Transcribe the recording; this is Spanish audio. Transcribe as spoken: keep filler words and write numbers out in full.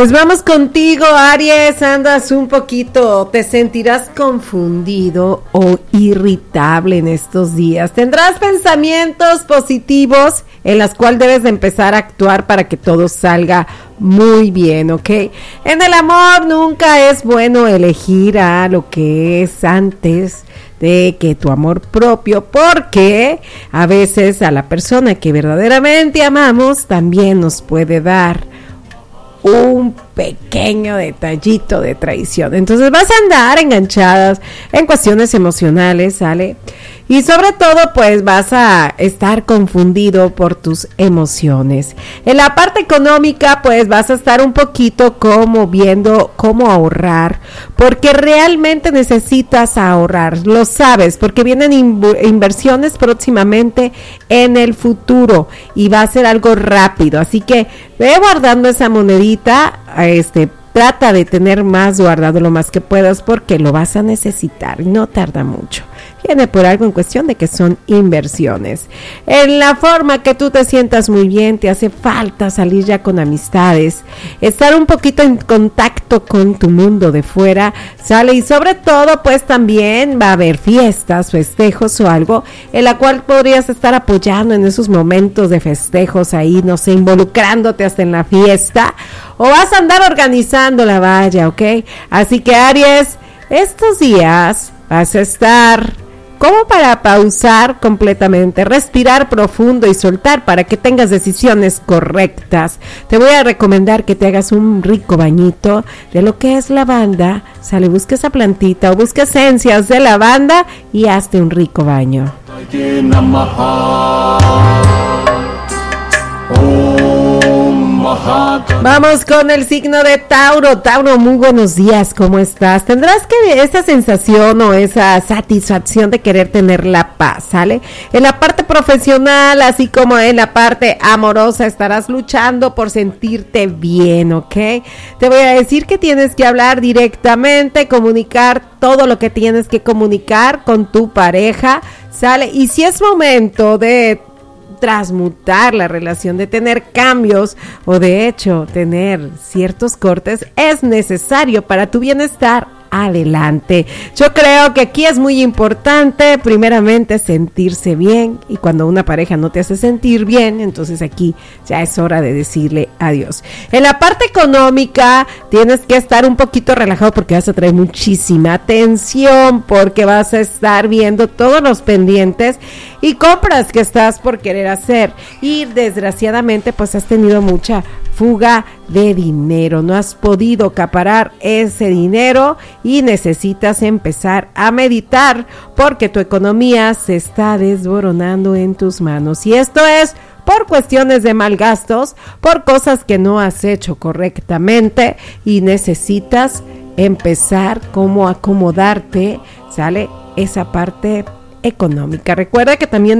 Pues vamos contigo, Aries. Andas un poquito, te sentirás confundido o irritable en estos días. Tendrás pensamientos positivos en los cuales debes de empezar a actuar para que todo salga muy bien, ¿ok? En el amor nunca es bueno elegir a lo que es antes de que tu amor propio, porque a veces a la persona que verdaderamente amamos también nos puede dar un pequeño detallito de traición. Entonces vas a andar enganchadas en cuestiones emocionales, ¿sale? Y sobre todo, pues vas a estar confundido por tus emociones. En la parte económica, pues vas a estar un poquito como viendo cómo ahorrar, porque realmente necesitas ahorrar, lo sabes, porque vienen in- inversiones próximamente en el futuro y va a ser algo rápido. Así que ve guardando esa monedita, este, trata de tener más guardado lo más que puedas porque lo vas a necesitar, no tarda mucho. Viene por algo en cuestión de que son inversiones. En la forma que tú te sientas muy bien, te hace falta salir ya con amistades, estar un poquito en contacto con tu mundo de fuera, sale, y sobre todo pues también va a haber fiestas, festejos o algo en la cual podrías estar apoyando en esos momentos de festejos ahí, no sé, involucrándote hasta en la fiesta, o vas a andar organizando la valla, ¿ok? Así que Aries, estos días vas a estar como para pausar completamente, respirar profundo y soltar para que tengas decisiones correctas. Te voy a recomendar que te hagas un rico bañito de lo que es lavanda. Sale, busca esa plantita o busca esencias de lavanda y hazte un rico baño. Vamos con el signo de Tauro. Tauro, muy buenos días, ¿cómo estás? Tendrás que esa sensación o esa satisfacción de querer tener la paz, ¿sale? En la parte profesional, así como en la parte amorosa, estarás luchando por sentirte bien, ¿ok? Te voy a decir que tienes que hablar directamente, comunicar todo lo que tienes que comunicar con tu pareja, ¿sale? Y si es momento de transmutar la relación, de tener cambios o de hecho tener ciertos cortes, es necesario para tu bienestar. Adelante. Yo creo que aquí es muy importante primeramente sentirse bien, y cuando una pareja no te hace sentir bien, entonces aquí ya es hora de decirle adiós. En la parte económica tienes que estar un poquito relajado porque vas a traer muchísima atención, porque vas a estar viendo todos los pendientes y compras que estás por querer hacer, y desgraciadamente pues has tenido mucha fuga de dinero, no has podido acaparar ese dinero y necesitas empezar a meditar porque tu economía se está desboronando en tus manos, y esto es por cuestiones de mal gastos, por cosas que no has hecho correctamente, y necesitas empezar como acomodarte, ¿sale? Esa parte económica. Recuerda que también